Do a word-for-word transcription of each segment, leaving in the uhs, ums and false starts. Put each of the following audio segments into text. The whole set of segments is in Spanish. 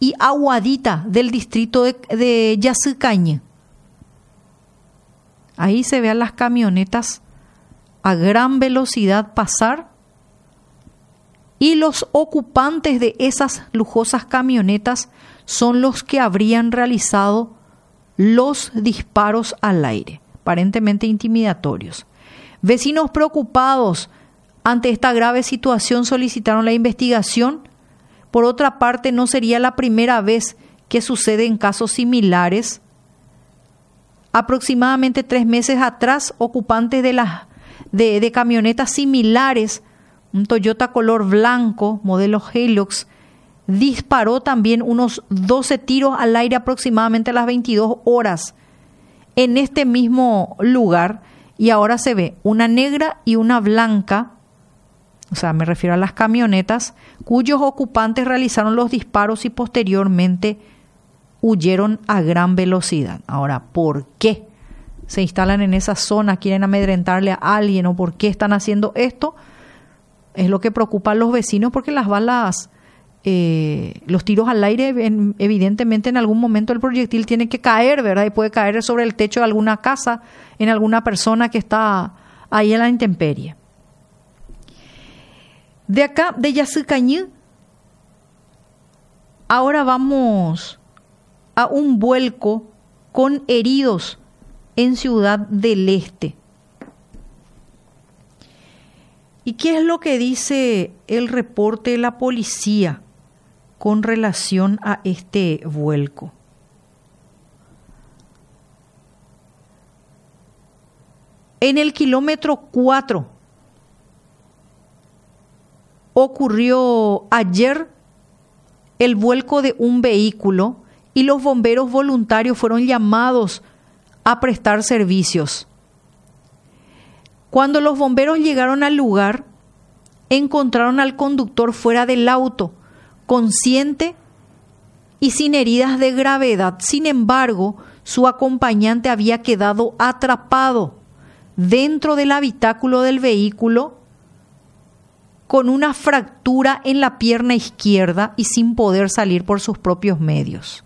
y Aguadita del distrito de, de Yacycañé. Ahí se vean las camionetas a gran velocidad pasar y los ocupantes de esas lujosas camionetas son los que habrían realizado los disparos al aire, aparentemente intimidatorios. Vecinos preocupados ante esta grave situación solicitaron la investigación. Por otra parte, no sería la primera vez que sucede en casos similares. Aproximadamente tres meses atrás, ocupantes de, las, de, de camionetas similares, un Toyota color blanco, modelo Hilux, disparó también unos doce tiros al aire aproximadamente a las veintidós horas en este mismo lugar. Y ahora se ve una negra y una blanca, o sea, me refiero a las camionetas, cuyos ocupantes realizaron los disparos y posteriormente huyeron a gran velocidad. Ahora, ¿por qué se instalan en esa zona? ¿Quieren amedrentarle a alguien o por qué están haciendo esto? Es lo que preocupa a los vecinos, porque las balas, eh, los tiros al aire, en, evidentemente en algún momento el proyectil tiene que caer, ¿verdad? Y puede caer sobre el techo de alguna casa, en alguna persona que está ahí en la intemperie. De acá, de Yacycañé, ahora vamos a un vuelco con heridos en Ciudad del Este. ¿Y qué es lo que dice el reporte de la policía con relación a este vuelco? En el kilómetro cuatro ocurrió ayer el vuelco de un vehículo y los bomberos voluntarios fueron llamados a prestar servicios. Cuando los bomberos llegaron al lugar, encontraron al conductor fuera del auto, consciente y sin heridas de gravedad. Sin embargo, su acompañante había quedado atrapado dentro del habitáculo del vehículo con una fractura en la pierna izquierda y sin poder salir por sus propios medios.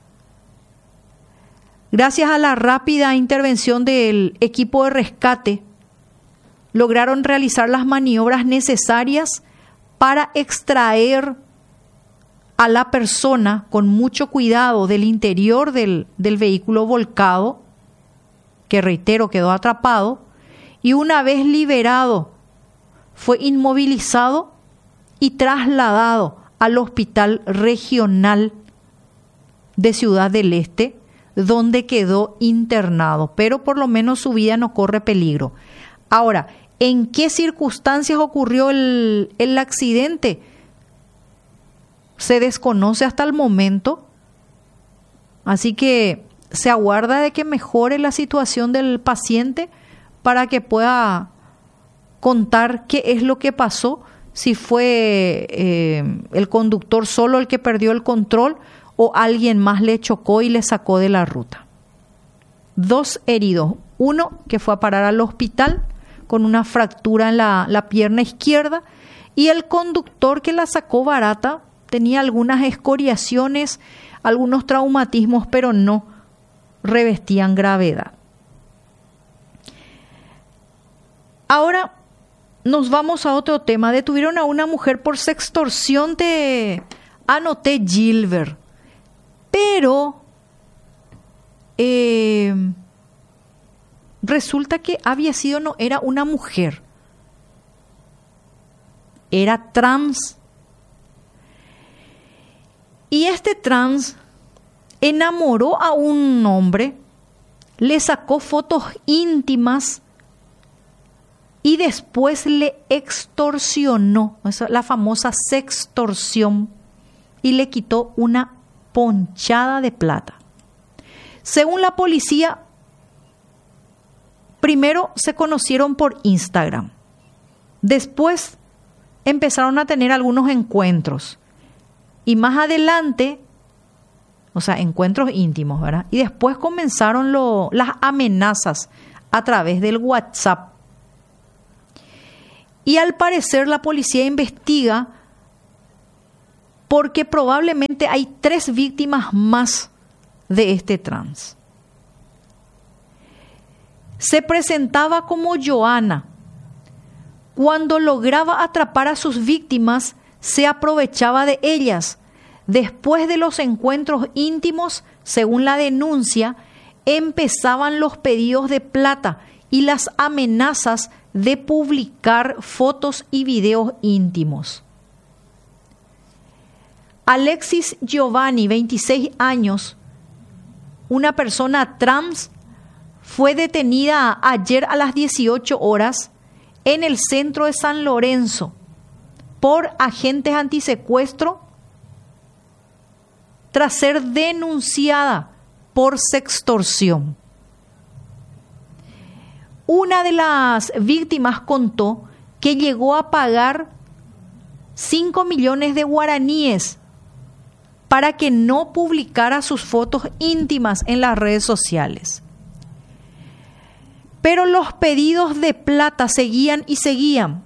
Gracias a la rápida intervención del equipo de rescate, lograron realizar las maniobras necesarias para extraer a la persona con mucho cuidado del interior del, del vehículo volcado, que reitero quedó atrapado, y una vez liberado fue inmovilizado y trasladado al Hospital Regional de Ciudad del Este, donde quedó internado, pero por lo menos su vida no corre peligro. Ahora, ¿en qué circunstancias ocurrió el, el accidente? Se desconoce hasta el momento, así que se aguarda de que mejore la situación del paciente para que pueda contar qué es lo que pasó, si fue eh, el conductor solo el que perdió el control o alguien más le chocó y le sacó de la ruta. Dos heridos, uno que fue a parar al hospital con una fractura en la, la pierna izquierda, y el conductor que la sacó barata tenía algunas escoriaciones, algunos traumatismos, pero no revestían gravedad. Ahora nos vamos a otro tema. Detuvieron a una mujer por sextorsión de Anoté Gilbert, pero eh, resulta que había sido, no era una mujer, era trans. Y este trans enamoró a un hombre, le sacó fotos íntimas y después le extorsionó, la famosa sextorsión, y le quitó una ponchada de plata. Según la policía, primero se conocieron por Instagram, después empezaron a tener algunos encuentros y más adelante, o sea, encuentros íntimos, ¿verdad? Y después comenzaron lo, las amenazas a través del WhatsApp. Y al parecer la policía investiga porque probablemente hay tres víctimas más de este trans. Se presentaba como Joana. Cuando lograba atrapar a sus víctimas, se aprovechaba de ellas. Después de los encuentros íntimos, según la denuncia, empezaban los pedidos de plata y las amenazas de publicar fotos y videos íntimos. Alexis Giovanni, veintiséis años, una persona trans, fue detenida ayer a las dieciocho horas en el centro de San Lorenzo por agentes antisecuestro tras ser denunciada por sextorsión. Una de las víctimas contó que llegó a pagar cinco millones de guaraníes para que no publicara sus fotos íntimas en las redes sociales. Pero los pedidos de plata seguían y seguían.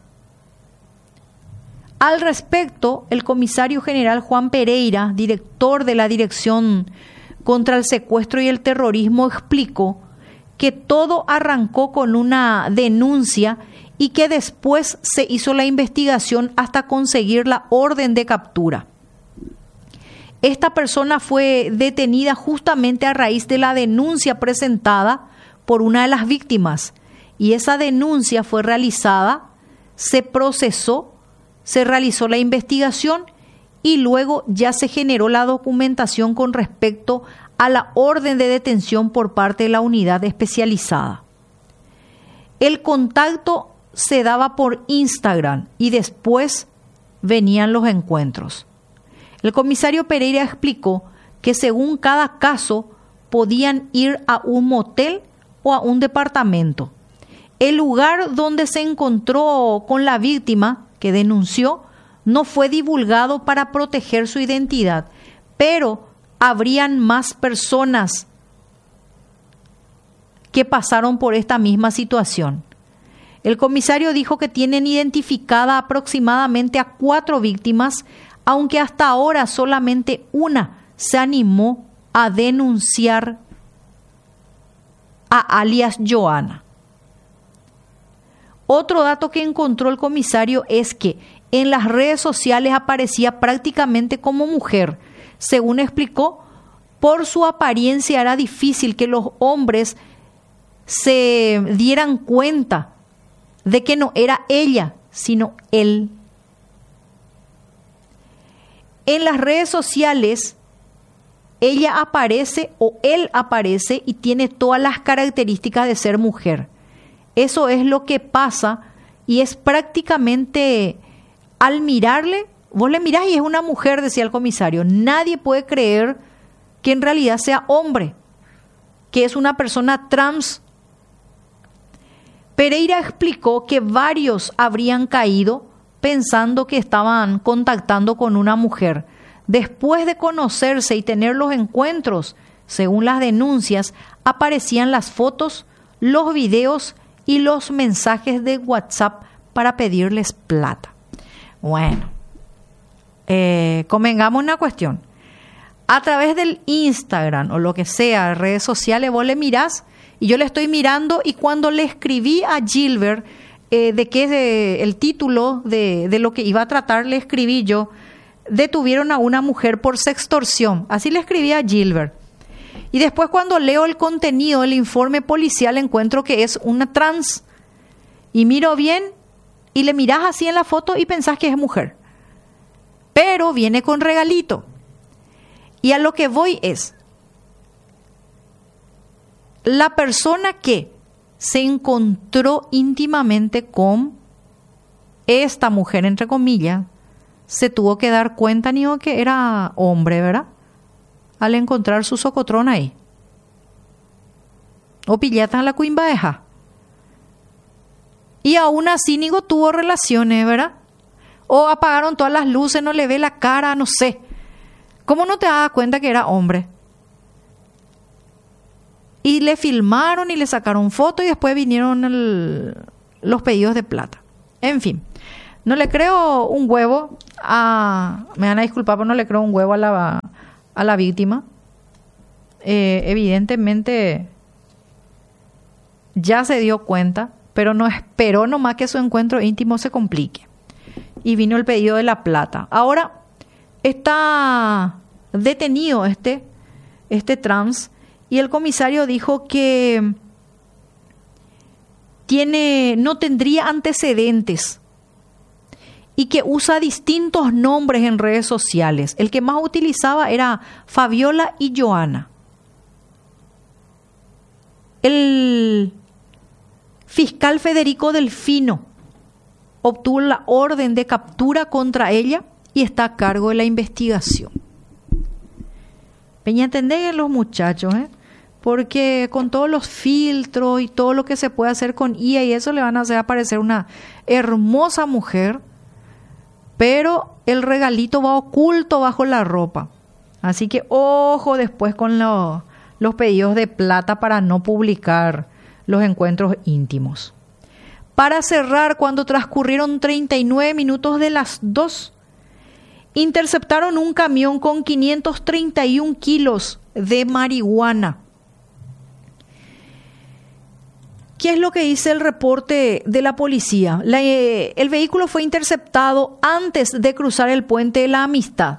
Al respecto, el comisario general Juan Pereira, director de la Dirección contra el Secuestro y el Terrorismo, explicó que todo arrancó con una denuncia y que después se hizo la investigación hasta conseguir la orden de captura. Esta persona fue detenida justamente a raíz de la denuncia presentada por una de las víctimas, y esa denuncia fue realizada, se procesó, se realizó la investigación y luego ya se generó la documentación con respecto a la orden de detención por parte de la unidad especializada. El contacto se daba por Instagram y después venían los encuentros. El comisario Pereira explicó que según cada caso podían ir a un motel o a un departamento. El lugar donde se encontró con la víctima que denunció no fue divulgado para proteger su identidad, pero habrían más personas que pasaron por esta misma situación. El comisario dijo que tienen identificada aproximadamente a cuatro víctimas, aunque hasta ahora solamente una se animó a denunciar a alias Joana. Otro dato que encontró el comisario es que en las redes sociales aparecía prácticamente como mujer. Según explicó, por su apariencia era difícil que los hombres se dieran cuenta de que no era ella, sino él. En las redes sociales, ella aparece o él aparece y tiene todas las características de ser mujer. Eso es lo que pasa y es prácticamente, al mirarle, vos le mirás y es una mujer, decía el comisario. Nadie puede creer que en realidad sea hombre, que es una persona trans. Pereira explicó que varios habrían caído pensando que estaban contactando con una mujer. Después de conocerse y tener los encuentros, según las denuncias, aparecían las fotos, los videos y los mensajes de WhatsApp para pedirles plata. Bueno, eh, convengamos una cuestión. A través del Instagram o lo que sea, redes sociales, vos le mirás y yo le estoy mirando, y cuando le escribí a Gilbert eh, de qué eh, el título de, de lo que iba a tratar, le escribí yo: detuvieron a una mujer por sextorsión. Así le escribí a Gilbert. Y después, cuando leo el contenido del informe policial, encuentro que es una trans. Y miro bien y le mirás así en la foto y pensás que es mujer. Pero viene con regalito. Y a lo que voy es, la persona que se encontró íntimamente con esta mujer, entre comillas, se tuvo que dar cuenta ni que era hombre, ¿verdad? Al encontrar su socotrón ahí. O pillata en la cuimbaeja. Y aún así Nigo tuvo relaciones, ¿verdad? O apagaron todas las luces, no le ve la cara, no sé. ¿Cómo no te das cuenta que era hombre? Y le filmaron y le sacaron fotos y después vinieron el, los pedidos de plata. En fin, No le creo un huevo a... Me van a disculpar, pero no le creo un huevo a la, a la víctima. Eh, evidentemente ya se dio cuenta, pero no esperó nomás que su encuentro íntimo se complique. Y vino el pedido de la plata. Ahora está detenido este, este trans, y el comisario dijo que tiene, no tendría antecedentes y que usa distintos nombres en redes sociales. El que más utilizaba era Fabiola y Joana. El fiscal Federico Delfino obtuvo la orden de captura contra ella y está a cargo de la investigación. Peña, entender los muchachos, ¿eh? Porque con todos los filtros y todo lo que se puede hacer con I A y eso, le van a hacer aparecer una hermosa mujer, pero el regalito va oculto bajo la ropa. Así que ojo después con lo, los pedidos de plata para no publicar los encuentros íntimos. Para cerrar, cuando transcurrieron treinta y nueve minutos de las dos, interceptaron un camión con quinientos treinta y un kilos de marihuana. ¿Qué es lo que dice el reporte de la policía? La, eh, el vehículo fue interceptado antes de cruzar el puente de la Amistad.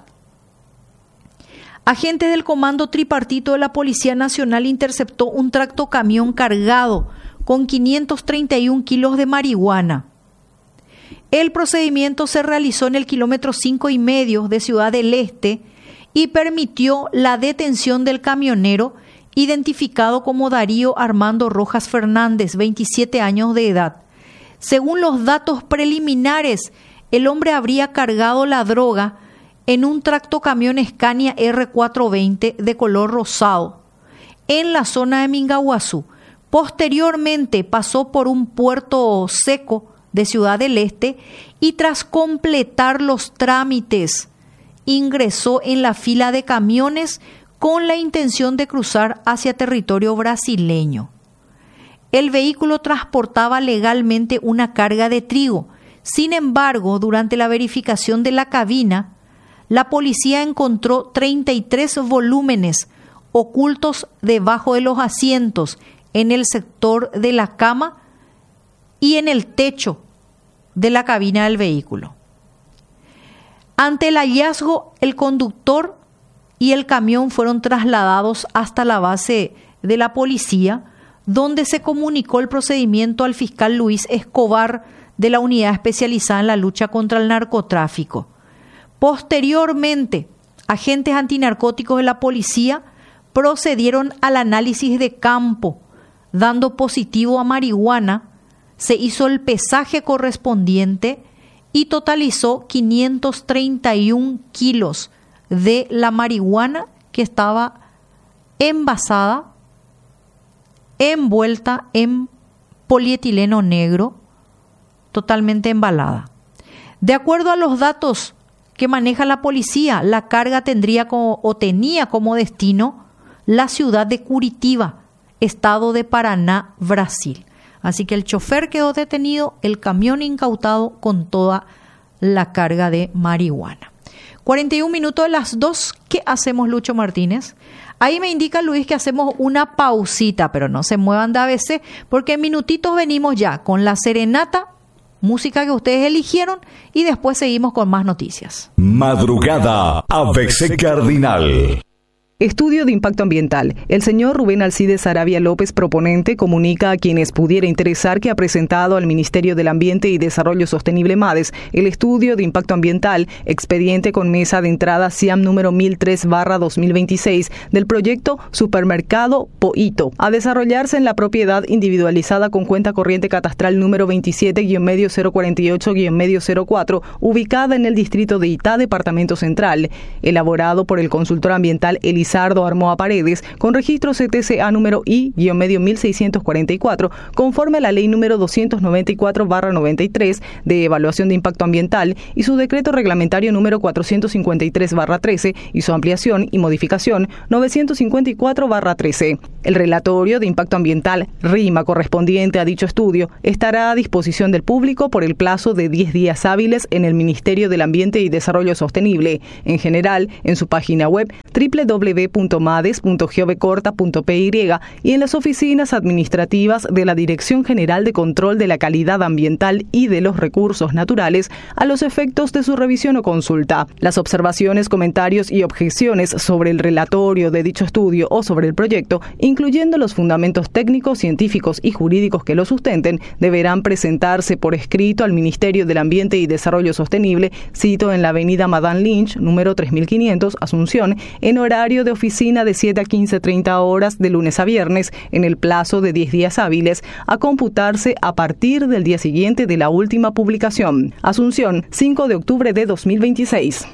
Agentes del Comando Tripartito de la Policía Nacional interceptó un tractocamión cargado con quinientos treinta y un kilos de marihuana. El procedimiento se realizó en el kilómetro cinco y medio de Ciudad del Este y permitió la detención del camionero, identificado como Darío Armando Rojas Fernández, veintisiete años de edad. Según los datos preliminares, el hombre habría cargado la droga en un tractocamión Scania R cuatrocientos veinte de color rosado en la zona de Mingaguazú. Posteriormente pasó por un puerto seco de Ciudad del Este y tras completar los trámites ingresó en la fila de camiones con la intención de cruzar hacia territorio brasileño. El vehículo transportaba legalmente una carga de trigo. Sin embargo, durante la verificación de la cabina, la policía encontró treinta y tres volúmenes ocultos debajo de los asientos, en el sector de la cama y en el techo de la cabina del vehículo. Ante el hallazgo, el conductor y el camión fueron trasladados hasta la base de la policía, donde se comunicó el procedimiento al fiscal Luis Escobar de la Unidad Especializada en la Lucha contra el Narcotráfico. Posteriormente, agentes antinarcóticos de la policía procedieron al análisis de campo, dando positivo a marihuana. Se hizo el pesaje correspondiente y totalizó quinientos treinta y un kilos de la marihuana que estaba envasada, envuelta en polietileno negro, totalmente embalada. De acuerdo a los datos que maneja la policía, la carga tendría como, o tenía como destino la ciudad de Curitiba, estado de Paraná, Brasil. Así que el chofer quedó detenido, el camión incautado con toda la carga de marihuana. cuarenta y un minutos de las dos. ¿Qué hacemos, Lucho Martínez? Ahí me indica Luis que hacemos una pausita, pero no se muevan de A B C, porque en minutitos venimos ya con la serenata, música que ustedes eligieron, y después seguimos con más noticias. Madrugada A B C Cardinal. Estudio de impacto ambiental. El señor Rubén Alcides Sarabia López, proponente, comunica a quienes pudiera interesar que ha presentado al Ministerio del Ambiente y Desarrollo Sostenible MADES el estudio de impacto ambiental, expediente con mesa de entrada CIAM número mil tres barra dos mil veintiséis del proyecto Supermercado Poito, a desarrollarse en la propiedad individualizada con cuenta corriente catastral número veintisiete medio cero cuarenta y ocho medio cero cuatro, ubicada en el distrito de Itá, departamento central, elaborado por el consultor ambiental Eliseo Lizardo Armoa Paredes, con registro C T C A número I-medio mil seiscientos cuarenta y cuatro, conforme a la ley número doscientos noventa y cuatro barra noventa y tres de evaluación de impacto ambiental y su decreto reglamentario número cuatrocientos cincuenta y tres barra trece y su ampliación y modificación novecientos cincuenta y cuatro barra trece. El relatorio de impacto ambiental RIMA correspondiente a dicho estudio estará a disposición del público por el plazo de diez días hábiles en el Ministerio del Ambiente y Desarrollo Sostenible, en general en su página web doble u doble u doble u punto mades punto gov corta punto p y y en las oficinas administrativas de la Dirección General de Control de la Calidad Ambiental y de los Recursos Naturales a los efectos de su revisión o consulta. Las observaciones, comentarios y objeciones sobre el relatorio de dicho estudio o sobre el proyecto, incluyendo los fundamentos técnicos, científicos y jurídicos que lo sustenten, deberán presentarse por escrito al Ministerio del Ambiente y Desarrollo Sostenible, sito en la avenida Madame Lynch, número tres mil quinientos, Asunción, en horario de oficina de siete a quince treinta horas de lunes a viernes, en el plazo de diez días hábiles, a computarse a partir del día siguiente de la última publicación. Asunción, cinco de octubre de dos mil veintiséis.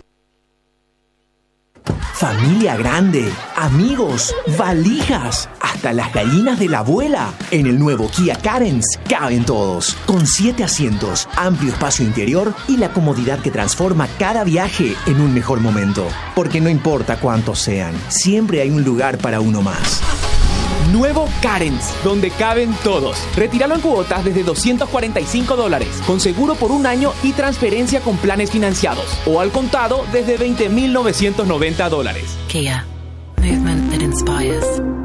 Familia grande, amigos, valijas, hasta las gallinas de la abuela. En el nuevo Kia Carens caben todos, con siete asientos, amplio espacio interior y la comodidad que transforma cada viaje en un mejor momento. Porque no importa cuántos sean, siempre hay un lugar para uno más. Nuevo Carens, donde caben todos. Retíralo en cuotas desde doscientos cuarenta y cinco dólares, con seguro por un año y transferencia con planes financiados. O al contado desde veinte mil novecientos noventa dólares. Kia. Movement that inspires.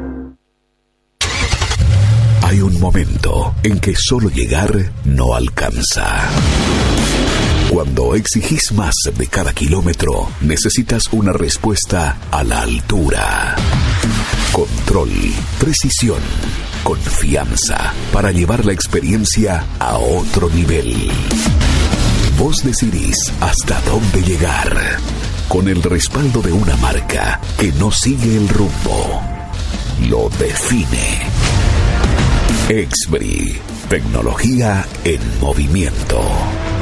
Hay un momento en que solo llegar no alcanza. Cuando exigís más de cada kilómetro, necesitas una respuesta a la altura. Control, precisión, confianza para llevar la experiencia a otro nivel. Vos decidís hasta dónde llegar, con el respaldo de una marca que no sigue el rumbo, lo define. Exbri, tecnología en movimiento.